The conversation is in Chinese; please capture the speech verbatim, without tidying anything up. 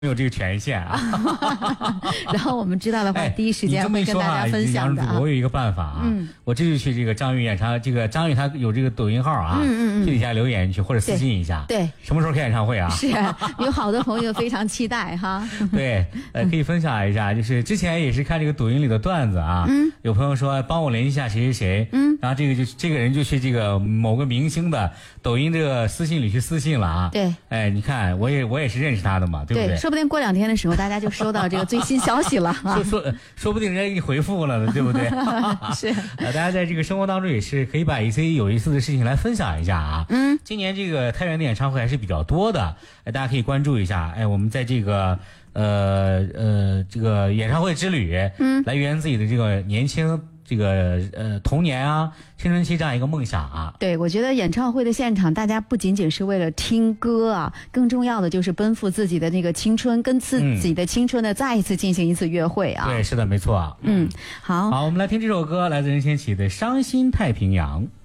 没有这个权限啊。 然后我们知道的话， 哎、 第一时间会跟大家分享的、啊。 我有一个办法啊，嗯、我这就去这个张宇演唱，这个张宇他有这个抖音号啊，嗯嗯嗯，去底下留言去或者私信一下。 对，对什么时候开演唱会啊？ 是，有好多朋友非常期待哈。 对，呃，可以分享一下，就是之前也是看这个抖音里的段子啊，嗯，有朋友说帮我联系一下谁谁谁，嗯，然后这个就这个人就去这个某个明星的抖音这个私信里去私信了啊。 对， 哎，你看我也我也是认识他的嘛，对不对？ 对，说不定过两天的时候大家就收到这个最新消息了啊。 说说说不定人家给你回复了呢，对不对？ 是， 呃，大家在这个生活当中也是可以把一些有意思的事情来分享一下啊。嗯，今年这个太原的演唱会还是比较多的，哎，大家可以关注一下。哎，我们在这个呃呃这个演唱会之旅，嗯，来圆自己的这个年轻。这个呃童年啊，青春期这样一个梦想啊， 对，我觉得演唱会的现场，大家不仅仅是为了听歌啊，更重要的就是奔赴自己的那个青春，跟自己的青春呢、嗯、再一次进行一次约会啊。 对，是的，没错。 嗯，好， 好，我们来听这首歌，来自任贤齐的《伤心太平洋》。